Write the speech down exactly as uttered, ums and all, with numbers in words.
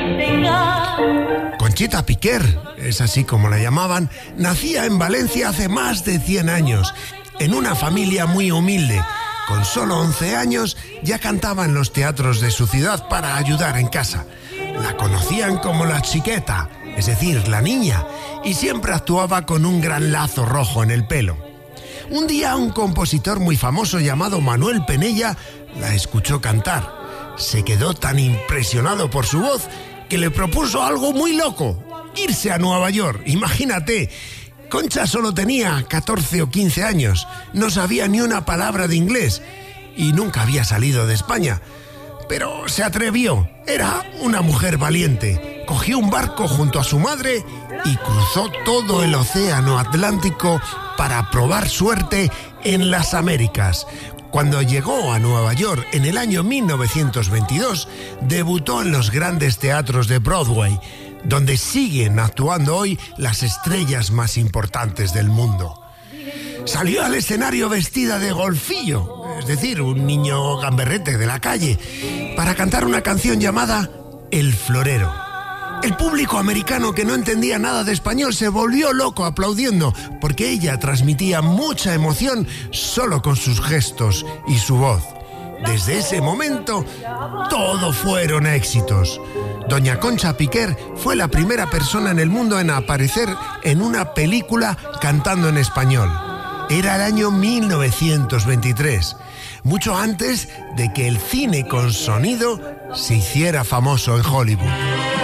Conchita Piquer, es así como la llamaban, nacía en Valencia hace más de cien años, en una familia muy humilde. Con solo once años ya cantaba en los teatros de su ciudad para ayudar en casa. La conocían como la chiqueta, es decir, la niña, y siempre actuaba con un gran lazo rojo en el pelo. Un día un compositor muy famoso llamado Manuel Penella la escuchó cantar. Se quedó tan impresionado por su voz que le propuso algo muy loco: irse a Nueva York. Imagínate, Concha solo tenía catorce o quince años, no sabía ni una palabra de inglés y nunca había salido de España. Pero se atrevió, era una mujer valiente. Cogió un barco junto a su madre y cruzó todo el océano Atlántico para probar suerte en las Américas. Cuando llegó a Nueva York en el año mil novecientos veintidós, debutó en los grandes teatros de Broadway, donde siguen actuando hoy las estrellas más importantes del mundo. Salió al escenario vestida de golfillo, es decir, un niño gamberrete de la calle, para cantar una canción llamada El Florero. El público americano, que no entendía nada de español, se volvió loco aplaudiendo, porque ella transmitía mucha emoción solo con sus gestos y su voz. Desde ese momento, todo fueron éxitos. Doña Concha Piquer fue la primera persona en el mundo en aparecer en una película cantando en español. Era el año mil novecientos veintitrés, mucho antes de que el cine con sonido se hiciera famoso en Hollywood.